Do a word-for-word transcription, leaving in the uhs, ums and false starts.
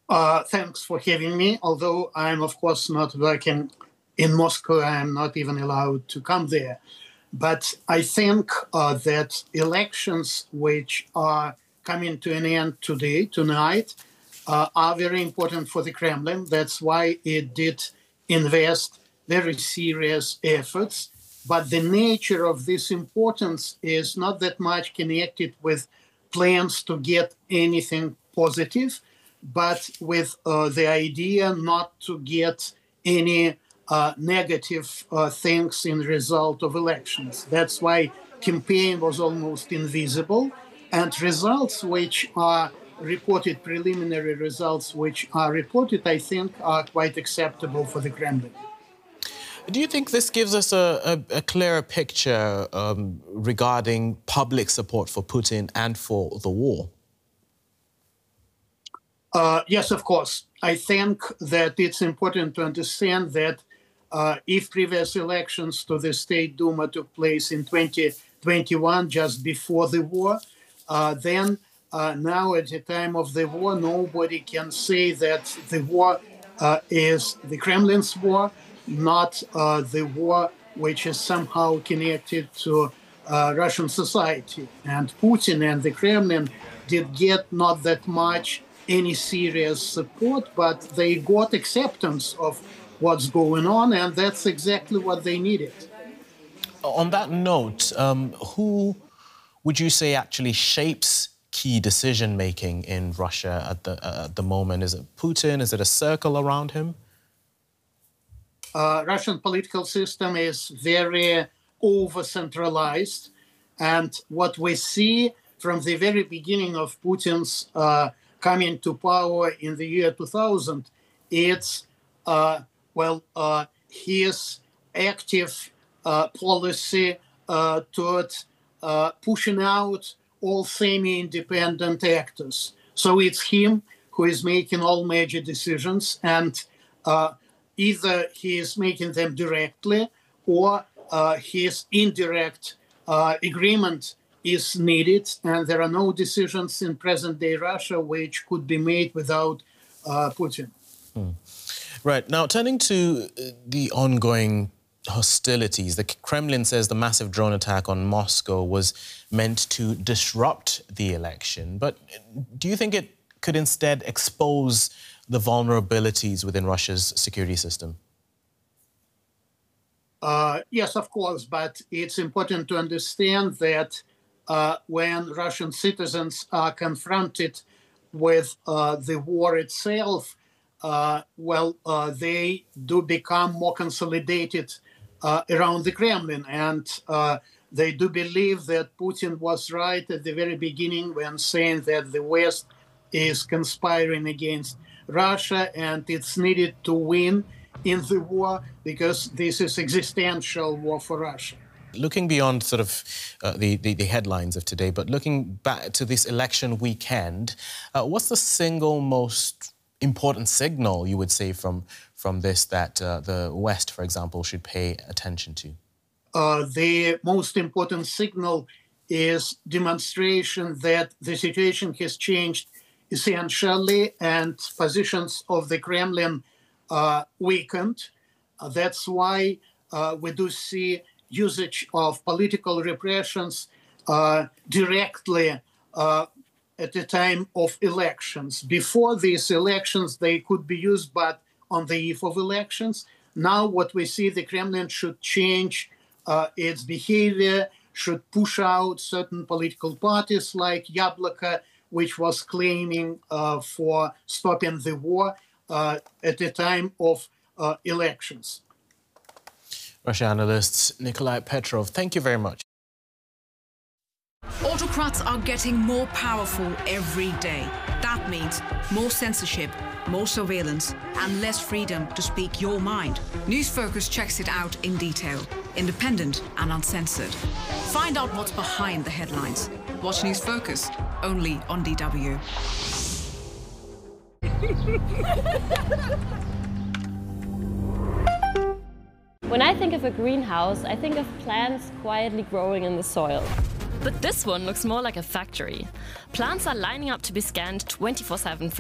Uh, thanks for having me. Although I'm, of course, not working in Moscow, I'm not even allowed to come there. But I think uh, that elections which are coming to an end today, tonight, uh, are very important for the Kremlin. That's why it did invest very serious efforts. But the nature of this importance is not that much connected with plans to get anything positive, but with uh, the idea not to get any uh, negative uh, things in result of elections. That's why campaign was almost invisible, and results which are reported, preliminary results which are reported, I think, are quite acceptable for the Kremlin. Do you think this gives us a, a, a clearer picture um, regarding public support for Putin and for the war? Uh, yes, of course. I think that it's important to understand that uh, if previous elections to the State Duma took place in twenty twenty-one, just before the war, uh, then uh, now at the time of the war, nobody can say that the war uh, is the Kremlin's war, not uh, the war which is somehow connected to uh, Russian society. And Putin and the Kremlin did get not that much any serious support, but they got acceptance of what's going on, and that's exactly what they needed. On that note, um, who would you say actually shapes key decision-making in Russia at the, uh, at the moment? Is it Putin? Is it a circle around him? Uh, Russian political system is very over-centralized, and what we see from the very beginning of Putin's uh, coming to power in the year two thousand, it's, uh, well, uh, his active uh, policy uh, toward uh, pushing out all semi-independent actors. So it's him who is making all major decisions, and uh, either he is making them directly or uh, his indirect uh, agreement is needed, and there are no decisions in present-day Russia which could be made without uh, Putin. Hmm. Right. Now, turning to the ongoing hostilities, the Kremlin says the massive drone attack on Moscow was meant to disrupt the election. But do you think it could instead expose the vulnerabilities within Russia's security system? Uh, yes, of course, but it's important to understand that Uh, when Russian citizens are confronted with uh, the war itself, uh, well, uh, they do become more consolidated uh, around the Kremlin. And uh, they do believe that Putin was right at the very beginning when saying that the West is conspiring against Russia and it's needed to win in the war because this is existential war for Russia. Looking beyond sort of uh, the, the, the headlines of today, but looking back to this election weekend, uh, what's the single most important signal, you would say, from, from this that uh, the West, for example, should pay attention to? Uh, the most important signal is demonstration that the situation has changed essentially and positions of the Kremlin uh, weakened. Uh, that's why uh, we do see usage of political repressions uh, directly uh, at the time of elections. Before these elections, they could be used, but on the eve of elections. Now what we see, the Kremlin should change uh, its behavior, should push out certain political parties like Yabloko, which was claiming uh, for stopping the war uh, at the time of uh, elections. Russia analyst Nikolai Petrov, thank you very much. Autocrats are getting more powerful every day. That means more censorship, more surveillance, and less freedom to speak your mind. News Focus checks it out in detail, independent and uncensored. Find out what's behind the headlines. Watch News Focus, only on D W. When I think of a greenhouse, I think of plants quietly growing in the soil. But this one looks more like a factory. Plants are lining up to be scanned twenty-four seven.